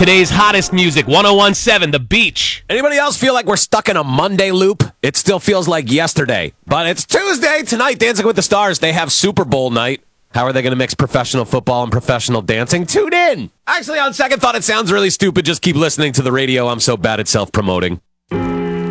Today's hottest music, 1017 The Beach. Anybody else feel like we're stuck in a Monday loop? It still feels like yesterday. But it's Tuesday. Tonight, Dancing with the Stars, they have Super Bowl night. How are they going to mix professional football and professional dancing? Tune in. Actually, on second thought, it sounds really stupid. Just keep listening to the radio. I'm so bad at self-promoting.